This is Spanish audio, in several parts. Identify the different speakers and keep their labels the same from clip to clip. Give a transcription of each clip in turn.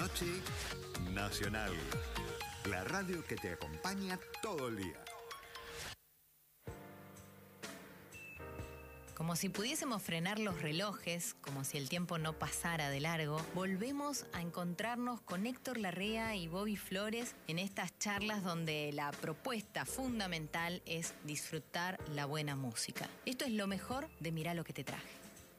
Speaker 1: Noche Nacional. La radio que te acompaña todo el día.
Speaker 2: Como si pudiésemos frenar los relojes, como si el tiempo no pasara de largo, volvemos a encontrarnos con Héctor Larrea y Bobby Flores en estas charlas donde la propuesta fundamental es disfrutar la buena música. Esto es lo mejor de Mirá lo que te traje.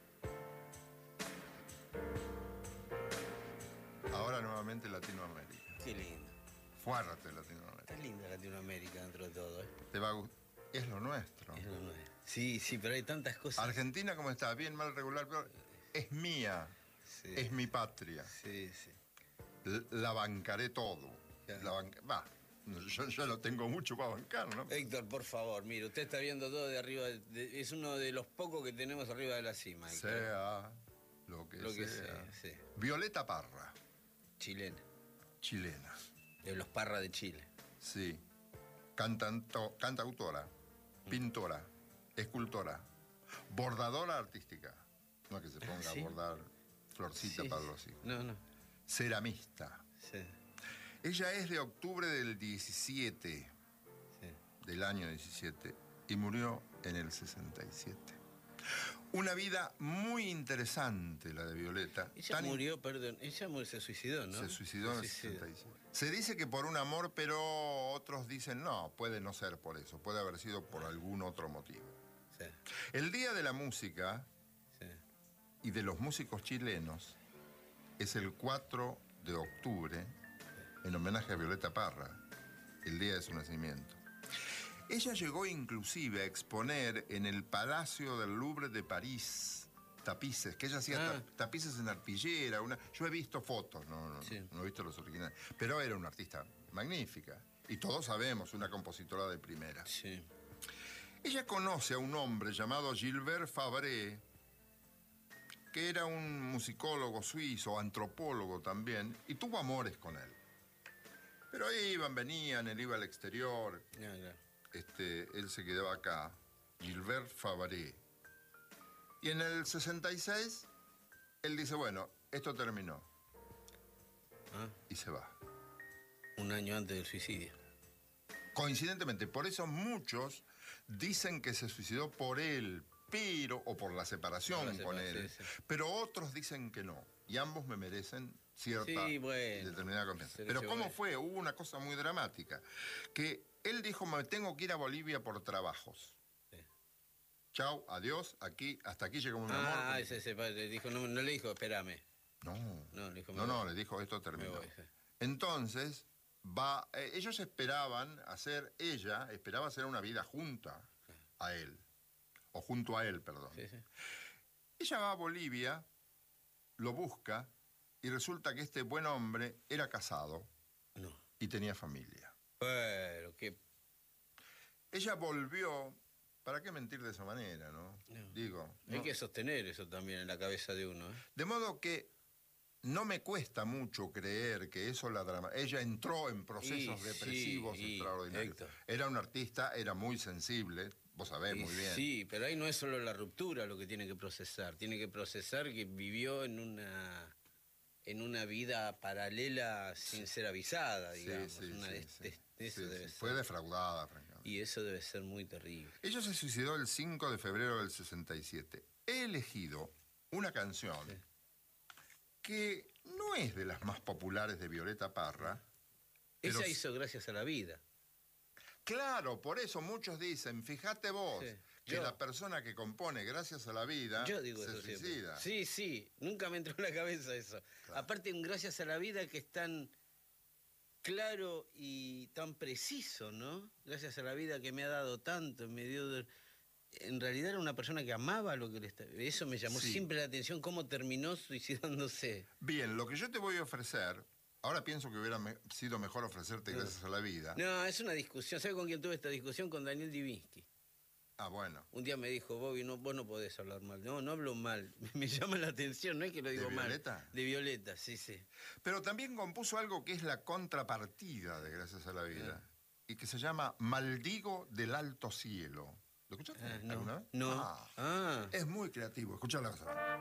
Speaker 3: Ahora nuevamente Latinoamérica.
Speaker 4: Qué lindo.
Speaker 3: Fuerte Latinoamérica.
Speaker 4: Está linda Latinoamérica dentro de todo, ¿eh?
Speaker 3: Te va a gustar. Es lo nuestro.
Speaker 4: Es lo nuestro. Sí, sí, pero hay tantas cosas.
Speaker 3: Argentina, ¿cómo está? Bien, mal, regular, pero es mía.
Speaker 4: Sí.
Speaker 3: Es mi patria.
Speaker 4: Sí, sí.
Speaker 3: La bancaré todo.
Speaker 4: Claro.
Speaker 3: Yo no tengo mucho para bancar, ¿no?
Speaker 4: Héctor, por favor, mire, usted está viendo todo de arriba. Es uno de los pocos que tenemos arriba de la cima, Héctor.
Speaker 3: Sea lo que sea.
Speaker 4: Sí.
Speaker 3: Violeta Parra,
Speaker 4: Chilena.
Speaker 3: chilena.
Speaker 4: De los Parra de Chile.
Speaker 3: Sí. Cantautora, pintora, escultora, bordadora artística. No es que se ponga
Speaker 4: ¿sí?
Speaker 3: a bordar florcita
Speaker 4: Sí,
Speaker 3: para los hijos.
Speaker 4: No.
Speaker 3: Ceramista.
Speaker 4: Sí.
Speaker 3: Ella es de octubre del 17,
Speaker 4: Sí.
Speaker 3: del año 17, y murió en el 67. Una vida muy interesante la de Violeta.
Speaker 4: Ella murió, perdón, se suicidó, ¿no?
Speaker 3: Se suicidó en el 67. Se dice que por un amor, pero otros dicen no, puede no ser por eso, puede haber sido por algún otro motivo.
Speaker 4: Sí.
Speaker 3: El Día de la Música
Speaker 4: Sí.
Speaker 3: y de los músicos chilenos es el 4 de octubre, en homenaje a Violeta Parra, el día de su nacimiento. Ella llegó inclusive a exponer en el Palacio del Louvre de París tapices, que ella hacía tapices en arpillera. Yo he visto fotos, no he visto los originales, pero era una artista magnífica. Y todos sabemos, una compositora de primera.
Speaker 4: Sí.
Speaker 3: Ella conoce a un hombre llamado Gilbert Fabre, que era un musicólogo suizo, antropólogo también, y tuvo amores con él. Pero iban, venían, él iba al exterior.
Speaker 4: Claro.
Speaker 3: Él se quedó acá, Gilbert Fabre. Y en el 66, él dice, bueno, esto terminó. Y se va.
Speaker 4: Un año antes del suicidio.
Speaker 3: Coincidentemente, por eso muchos dicen que se suicidó por él, o por la separación con él. Sí. Pero otros dicen que no. Y ambos me merecen cierta determinada confianza. Pero ¿cómo fue? Hubo una cosa muy dramática. Que él dijo, me tengo que ir a Bolivia por trabajos. Sí. Chau, adiós, hasta aquí llegó mi amor.
Speaker 4: Le dijo, no le dijo, espérame.
Speaker 3: Le dijo, esto terminó.
Speaker 4: Sí.
Speaker 3: Entonces, ella esperaba hacer una vida junta a él. O junto a él, perdón.
Speaker 4: Sí.
Speaker 3: Ella va a Bolivia, lo busca, y resulta que este buen hombre era casado y tenía familia.
Speaker 4: Pero qué...
Speaker 3: Ella volvió, ¿para qué mentir de esa manera, no?
Speaker 4: Hay que sostener eso también en la cabeza de uno, ¿eh?
Speaker 3: De modo que no me cuesta mucho creer que eso ella entró en procesos depresivos extraordinarios. Héctor. Era una artista, era muy sensible, vos sabés muy bien.
Speaker 4: Sí, pero ahí no es solo la ruptura lo que tiene que procesar. Tiene que procesar que vivió en una vida paralela sin ser avisada, digamos.
Speaker 3: Fue defraudada, francamente.
Speaker 4: Y eso debe ser muy terrible.
Speaker 3: Ella se suicidó el 5 de febrero del 67. He elegido una canción que no es de las más populares de Violeta Parra.
Speaker 4: Ella hizo Gracias a la Vida.
Speaker 3: Claro, por eso muchos dicen, fíjate vos, que la persona que compone Gracias a la Vida se suicida.
Speaker 4: Sí, nunca me entró en la cabeza eso. Claro. Aparte, un Gracias a la Vida que es tan claro y tan preciso, ¿no? Gracias a la vida que me ha dado tanto, en realidad era una persona que amaba lo que le estaba... Eso me llamó siempre la atención, cómo terminó suicidándose.
Speaker 3: Bien, lo que yo te voy a ofrecer... Ahora pienso que hubiera sido mejor ofrecerte Gracias a la Vida.
Speaker 4: No, es una discusión. ¿Sabe con quién tuve esta discusión? Con Daniel Divinsky.
Speaker 3: Ah, bueno.
Speaker 4: Un día me dijo, Bobby, vos no podés hablar mal. No hablo mal. Me llama la atención, no es que lo digo mal. ¿De
Speaker 3: Violeta?
Speaker 4: De Violeta, sí.
Speaker 3: Pero también compuso algo que es la contrapartida de Gracias a la Vida. Y que se llama Maldigo del Alto Cielo. ¿Lo escuchaste alguna vez?
Speaker 4: No.
Speaker 3: Es muy creativo. Escuchá la cosa.